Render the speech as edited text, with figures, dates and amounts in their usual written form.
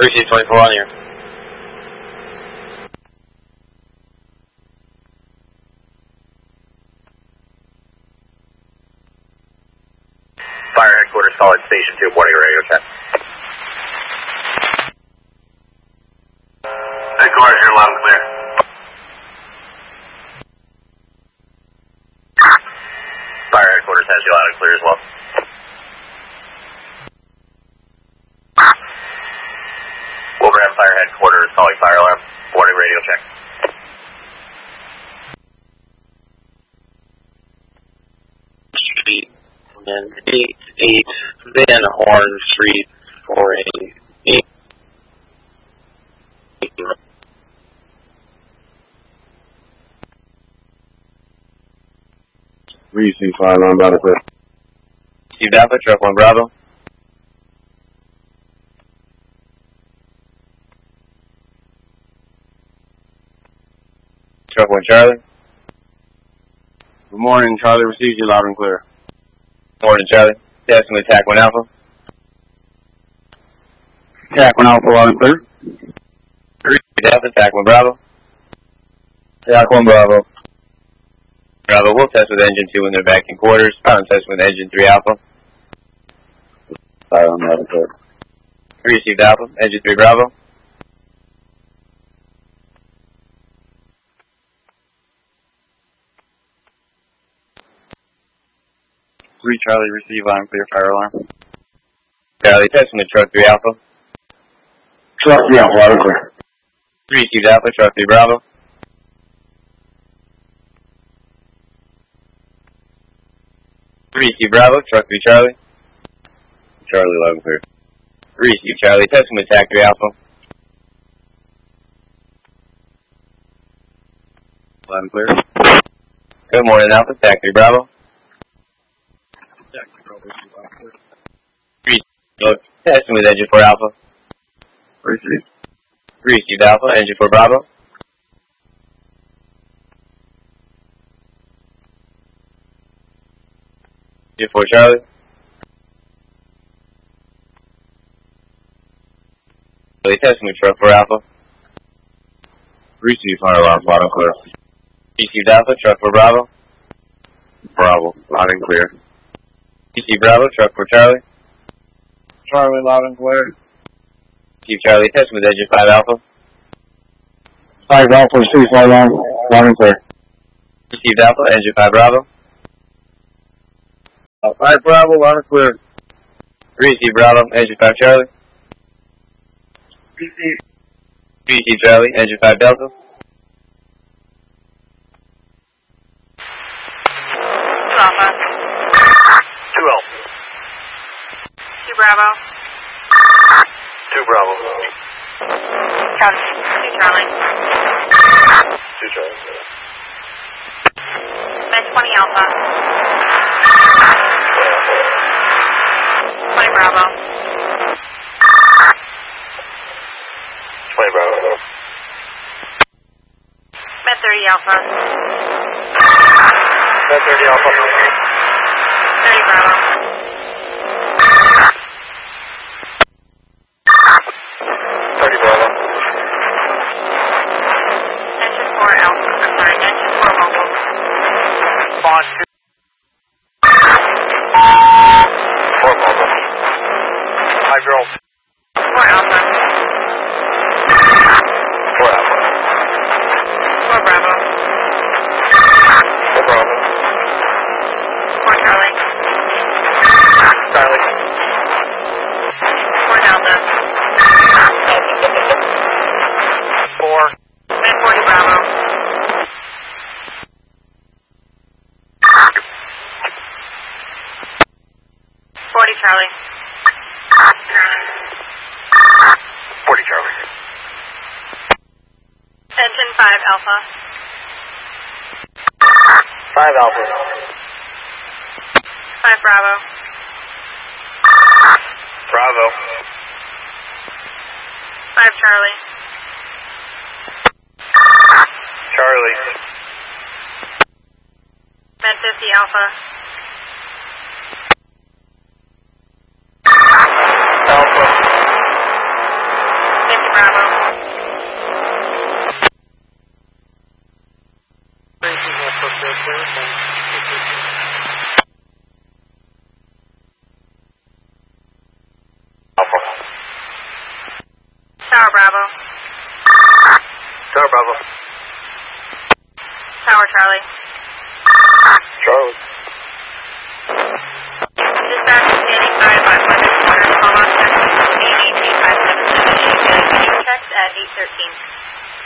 3C24 on here. Fire headquarters, solid station 2, morning radio check. Headquarters, you're loud and clear. Fire headquarters has you loud and clear as well. Wolverhampton Fire headquarters, calling fire alarm, morning radio check. Street, and 88 Van Horn Street for a 8. Receive fire alarm, loud and clear. Received Alpha, truck 1 Bravo. Truck 1 Charlie. Good morning, Charlie. Received you loud and clear. Morning, Charlie. Testing with TAC 1 Alpha. TAC 1 Alpha, loud and clear. Received Alpha, TAC 1 Bravo. TAC 1 Bravo. Bravo, we'll test with engine 2 when they're back in quarters. Pilot test with engine 3 Alpha. Fire alarm, loud and clear. Received Alpha, engine 3 Bravo. Charlie, receive loud and clear, fire alarm. Charlie, testing with truck 3 Alpha. Truck 3 Alpha, loud and clear. Received Alpha, truck 3 Bravo. Received Bravo, truck 3 Charlie. Charlie, loud and clear. Received Charlie, testing with TAC 3 Alpha. Loud and clear. Good morning, Alpha, TAC 3 Bravo. Received, testing with engine 4 Alpha. Received. Received Alpha, engine 4 Bravo. Engine 4 Charlie. Charlie, testing with truck 4 Alpha. Receive fire alarm, loud and clear. Received Alpha, truck 4 Bravo. Bravo, loud and clear. Received Bravo, truck 4 Charlie. Charlie, loud and clear. Received Charlie, testing with engine 5 Alpha. 5 Alpha, receive fire alarm, loud and clear. Received Alpha, engine 5 Bravo. 5 Bravo, loud and clear. Received Bravo, engine 5 Charlie. Received Charlie, engine 5 Delta. Alpha. 2 Alpha. 2 Bravo. 2 Bravo. Copy. 2 Charlie. 2 Charlie. 20 Alpha. 20 Bravo. 20 Bravo. 30 Alpha. 30 Alpha. 30 Bravo. 30 Bravo. Engine 4 Alpha. I'm sorry, engine 4 mobile. Spawn 2. 4 mobile. 5 girls. 4 Alpha. 4 Alpha. 4 Bravo. 4 Bravo. 4 Charlie. Charlie. 4 Delta. 4. And 40 Bravo. 40 Charlie. 40 Charlie. Engine 5 Alpha. 5 Alpha. 5 Bravo. Bravo. 5 Charlie. Charlie. Med 50 Alpha. Alpha. Alpha. Tower Bravo. Tower Bravo. Tower Charlie. Charlie. Dispatch standing by 500 quarters, call off text AET 577, text at 8:13.